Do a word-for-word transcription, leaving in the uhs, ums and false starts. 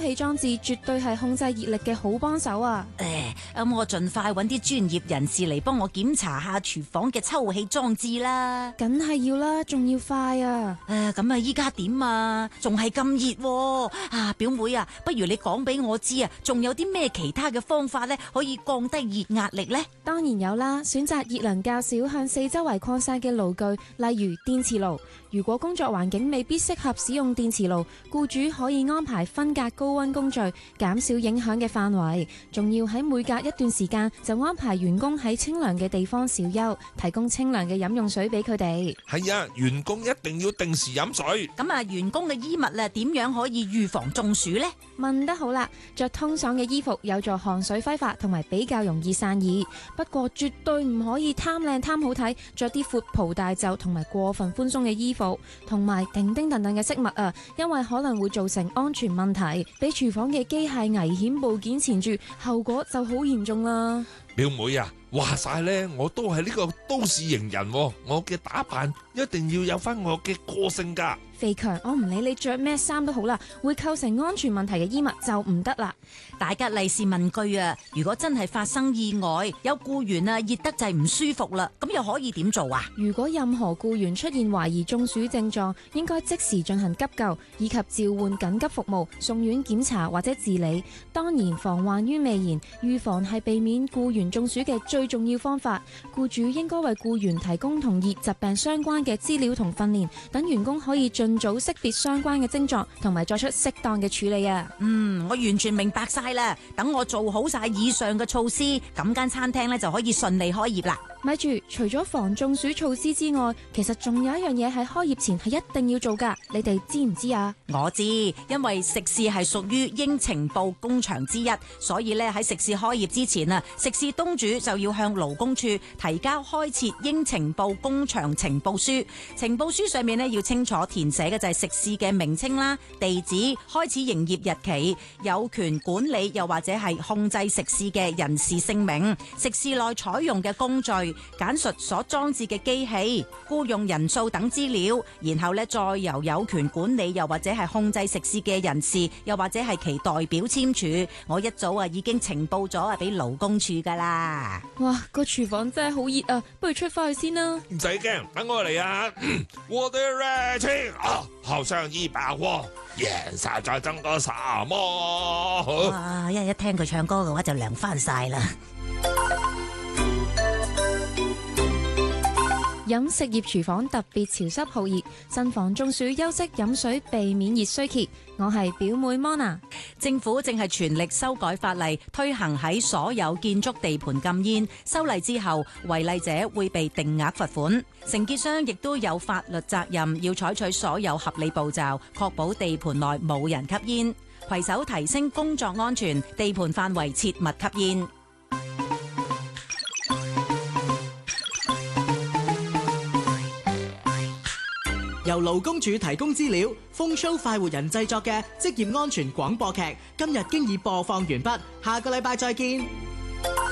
氣裝置絕對係控制熱力嘅好幫手啊！ 誒，咁我盡快揾啲專業人士嚟幫我檢查下廚房嘅抽氣裝置啦。 梗係要啦，仲要快啊！ 誒，咁啊，依家點啊？仲係咁熱喎啊！表妹啊，不如你講俾我知啊，仲有啲咩其他嘅方法咧，可以降低熱壓力呢？ 當然有啦，選擇熱能較少、向四周圍擴散嘅爐具，例如電磁爐。如果工作環境未必適合使用電磁爐，僱主可以安排分隔高溫工序，減少影響嘅範圍。仲要喺每隔一段時間就安排員工喺清涼嘅地方小休，提供清涼嘅飲用水俾佢哋。 係啊，員工一定要定時飲水。 咁啊，員工嘅衣物啊，點樣可以預防中暑呢？ 問得好啦，着通爽嘅衣服有助汗水揮發，同埋比較容易散熱。不過絕對唔可以貪靚貪好睇，着啲闊袍大袖同埋過分寬鬆嘅衣服，同埋叮叮噹噹嘅飾物啊，因為可能會造成安全問題，俾廚房嘅機械危險部件纏住，後果就好嚴重啦。 表妹啊，話晒呢，我都係呢個都市型人，我嘅打扮一定要有翻我嘅個性噶。 肥強，我唔理你着咩衫都好啦，會構成安全問題嘅衣物就唔得啦。 大吉利是問句啊，如果真係發生意外，有僱員啊熱得滯唔舒服啦，咁又可以點做啊？ 如果任何僱員出現懷疑中暑症狀，應該即時進行急救，以及召喚緊急服務，送院檢查或者治理。當然，防患於未然，預防係避免僱員中暑嘅最重要方法。僱主應該為僱員提供同熱疾病相關嘅資料同訓練，等員工可以盡早識別相關嘅症狀，同埋作出適當嘅處理啊！ 嗯，我完全明白晒啦。等我做好晒以上嘅措施，咁間餐廳咧就可以順利開業啦。 咪住，除咗防中暑措施之外，其實仲有一樣嘢喺開業前係一定要做噶，你哋知唔知啊？ 我知，因為食肆係屬於應呈報工場之一，所以咧喺食肆開業之前啊，食肆東主就要向勞工處提交開設應呈報工場呈報書。呈報書上面咧要清楚填寫嘅就係食肆嘅名稱啦、地址、開始營業日期、有權管理又或者係控制食肆嘅人士姓名、食肆內採用嘅工序、簡述所裝置嘅機器、僱用人數等資料，然後咧再由有權管理又或者係控制食肆嘅人士，又或者係其代表簽署。我一早啊已經呈報咗啊俾勞工處噶啦。 哇，個廚房真係好熱啊，不如出翻去先啦。 唔使驚，等我嚟啊！我的熱情啊，好像一把火，燃燒在整個沙漠。 哇！一日一聽佢唱歌嘅話就涼翻晒啦。 飲食業廚房特別潮濕酷熱，慎防中暑，休息飲水，避免熱衰竭。我係表妹 Mona。 政府正係全力修改法例，推行喺所有建築地盤禁煙。修例之後，違例者會被定額罰款。承結商亦都有法律責任，要採取所有合理步驟，確保地盤內冇人吸煙。攜手提升工作安全，地盤範圍切勿吸煙。 由勞工處提供資料，風騷快活人製作嘅職業安全廣播劇，今日經已播放完畢，下個禮拜再見。